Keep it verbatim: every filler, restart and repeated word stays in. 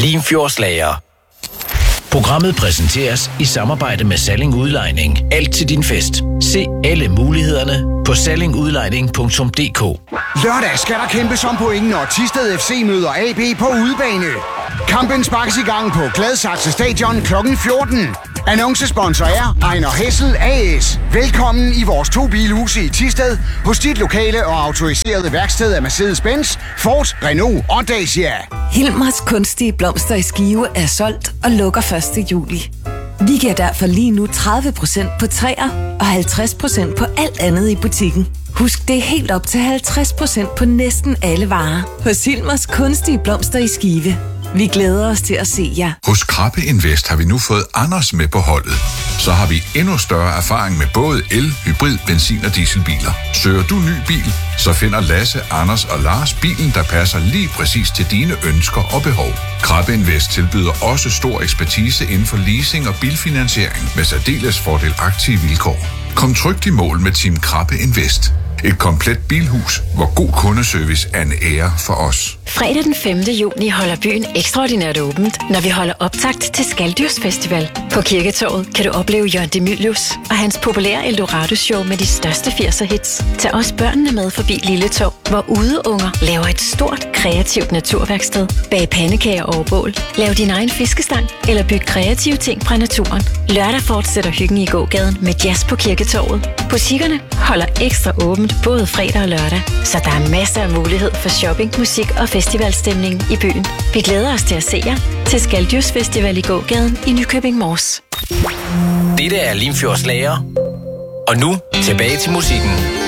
Limfjordslager. Programmet præsenteres i samarbejde med Salling Udlejning. Alt til din fest. Se alle mulighederne på salling udlejning punktum d k. Lørdag skal der kæmpes om point, når Thisted F C møder A B på udebane. Kampen sparkes i gang på Gladsaxe Stadion klokken fjorten. Annoncesponsor er Ejner Hessel A S. Velkommen i vores to bilhuse i Thisted, hos dit lokale og autoriserede værksted af Mercedes-Benz, Ford, Renault og Dacia. Hilmers kunstige blomster i Skive er solgt og lukker første juli. Vi giver derfor lige nu tredive procent på træer og halvtreds procent på alt andet i butikken. Husk, det er helt op til halvtreds procent på næsten alle varer hos Hilmers kunstige blomster i Skive. Vi glæder os til at se jer. Hos Krabbe Invest har vi nu fået Anders med på holdet. Så har vi endnu større erfaring med både el, hybrid, benzin og dieselbiler. Søger du ny bil, så finder Lasse, Anders og Lars bilen, der passer lige præcis til dine ønsker og behov. Krabbe Invest tilbyder også stor ekspertise inden for leasing og bilfinansiering med særdeles fordelagtige vilkår. Kom trygt i mål med Team Krabbe Invest. Et komplet bilhus, hvor god kundeservice er en ære for os. Fredag den femte juni holder byen ekstraordinært åbent, når vi holder optakt til Skaldyrsfestival. På Kirketorvet kan du opleve Jørgen De Mylius og hans populære Eldorado-show med de største firser hits. Tag også børnene med forbi Lille Torv, hvor udeunger laver et stort, kreativt naturværksted. Bag pandekager over bål, lav din egen fiskestang eller byg kreative ting fra naturen. Lørdag fortsætter hyggen i gågaden med jazz på Kirketorvet. Butikkerne holder ekstra åbent både fredag og lørdag, så der er masser af mulighed for shopping, musik og festivalstemning i byen. Vi glæder os til at se jer til Skaldyrsfestival i gågaden i Nykøbing Mors. Dette er Limfjordslager. Og nu tilbage til musikken.